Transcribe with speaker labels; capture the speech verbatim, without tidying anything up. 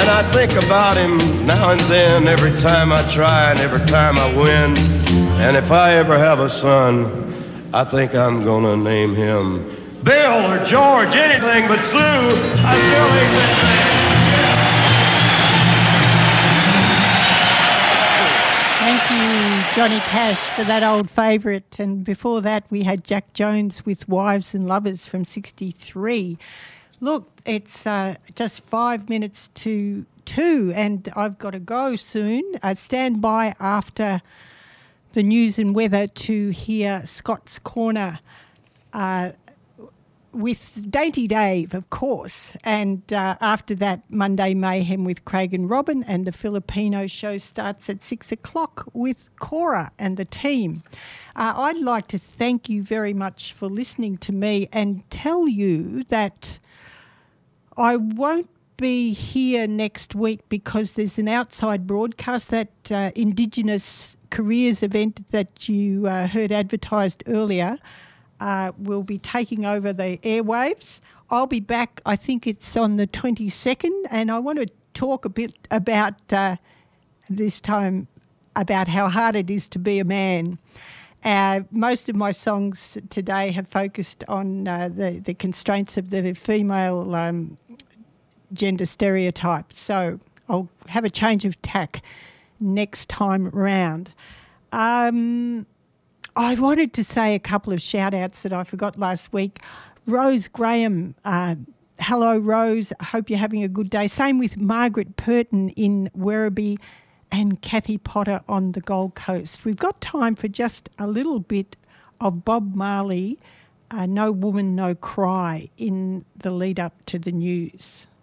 Speaker 1: And I think about him now and then, every time I try and every time I win. And if I ever have a son, I think I'm gonna name him Bill or George, anything but Sue. I still ain't that
Speaker 2: Thank you, Johnny Cash, for that old favourite. And before that, we had Jack Jones with Wives and Lovers from sixty-three. Look, it's uh, just five minutes to two, and I've got to go soon. Uh, stand by after the news and weather to hear Scott's Corner uh, with Dainty Dave, of course. And uh, after that, Monday Mayhem with Craig and Robin, and the Filipino show starts at six o'clock with Cora and the team. Uh, I'd like to thank you very much for listening to me and tell you that I won't be here next week because there's an outside broadcast, that uh, Indigenous Careers event that you uh, heard advertised earlier. Uh, will be taking over the airwaves. I'll be back, I think it's on the twenty-second, and I want to talk a bit about, uh, this time, about how hard it is to be a man. Uh, most of my songs today have focused on uh, the, the constraints of the female um, gender stereotype, so I'll have a change of tack next time round. Um... I wanted to say a couple of shout-outs that I forgot last week. Rose Graham, uh, hello, Rose. I hope you're having a good day. Same with Margaret Purton in Werribee and Kathy Potter on the Gold Coast. We've got time for just a little bit of Bob Marley, uh, No Woman, No Cry, in the lead-up to the news.